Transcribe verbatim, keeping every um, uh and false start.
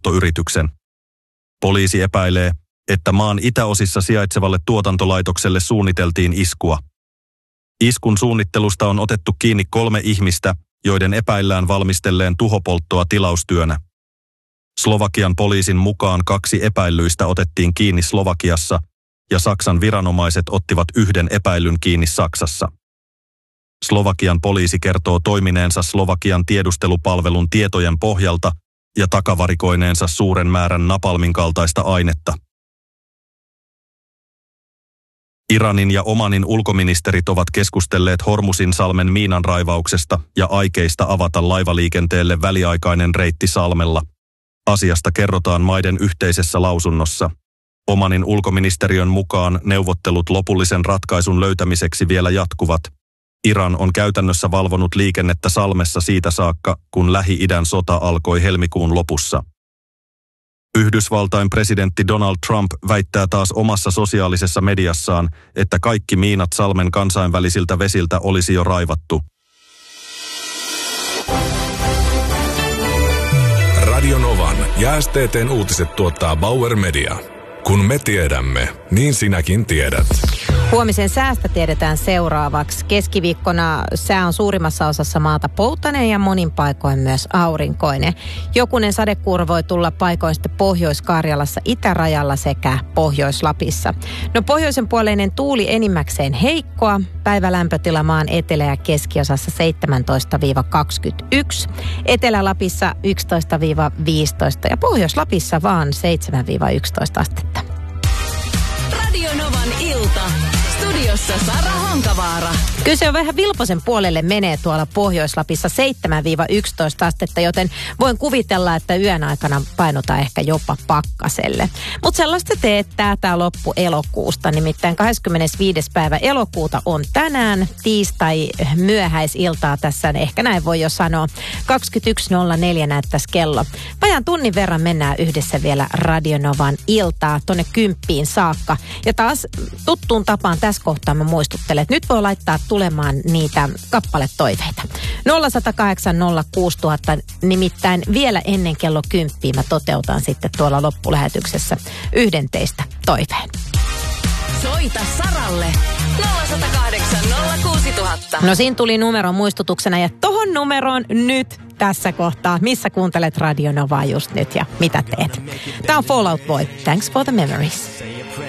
tuhopolttoyrityksen. Poliisi epäilee, että maan itäosissa sijaitsevalle tuotantolaitokselle suunniteltiin iskua. Iskun suunnittelusta on otettu kiinni kolme ihmistä, joiden epäillään valmistelleen tuhopolttoa tilaustyönä. Slovakian poliisin mukaan kaksi epäillyistä otettiin kiinni Slovakiassa ja Saksan viranomaiset ottivat yhden epäillyn kiinni Saksassa. Slovakian poliisi kertoo toimineensa Slovakian tiedustelupalvelun tietojen pohjalta ja takavarikoineensa suuren määrän napalmin kaltaista ainetta. Iranin ja Omanin ulkoministerit ovat keskustelleet Hormusin salmen miinanraivauksesta ja aikeista avata laivaliikenteelle väliaikainen reitti salmella. Asiasta kerrotaan maiden yhteisessä lausunnossa. Omanin ulkoministeriön mukaan neuvottelut lopullisen ratkaisun löytämiseksi vielä jatkuvat. Iran on käytännössä valvonut liikennettä salmessa siitä saakka, kun Lähi-idän sota alkoi helmikuun lopussa. Yhdysvaltain presidentti Donald Trump väittää taas omassa sosiaalisessa mediassaan, että kaikki miinat salmen kansainvälisiltä vesiltä olisi jo raivattu. Radio Novan ja S T T:n uutiset tuottaa Bauer Media. Kun me tiedämme, niin sinäkin tiedät. Huomisen säästä tiedetään seuraavaksi. Keskiviikkona sää on suurimmassa osassa maata poutainen ja monin paikoin myös aurinkoinen. Jokunen sadekuuro voi tulla paikoin sitten Pohjois-Karjalassa, Itärajalla sekä Pohjois-Lapissa. No pohjoisen puoleinen tuuli enimmäkseen heikkoa. Päivälämpötila maan etelä- ja keskiosassa seitsemäntoista kaksikymmentäyksi. Etelä-Lapissa yksitoista viisitoista ja Pohjois-Lapissa vaan seitsemän yksitoista astetta. Radio Novan ilta. Studiossa Sara Honkavaara. Kyllä se on vähän Vilposen puolelle menee tuolla Pohjois-Lapissa seitsemän yksitoista astetta, joten voin kuvitella, että yön aikana painotaan ehkä jopa pakkaselle. Mutta sellaista teettää tämä loppu elokuusta, nimittäin kahdeskymmenesviides päivä elokuuta on tänään, tiistai myöhäisiltaa tässä, ehkä näin voi jo sanoa. kaksikymmentäyksi nolla neljä näyttäisi kello. Vajaan tunnin verran mennään yhdessä vielä Radio Novan iltaa tonne kymppiin saakka. Ja taas tuttuun tapaan tässä kohtaa mä muistuttelen, että nyt voi laittaa tulemaan niitä kappaletoiveita. nolla yksi nolla kahdeksan nolla kuusi nolla nolla nolla, nimittäin vielä ennen kello kymppiä mä toteutan sitten tuolla loppulähetyksessä yhden teistä toiveen. Soita Saralle nolla yksi nolla kahdeksan nolla kuusi nolla nolla nolla. No siinä tuli numero muistutuksena ja tohon numeroon nyt tässä kohtaa, missä kuuntelet Radio Novaa just nyt ja mitä teet. Tää on Fall Out Boy. Thanks for the memories.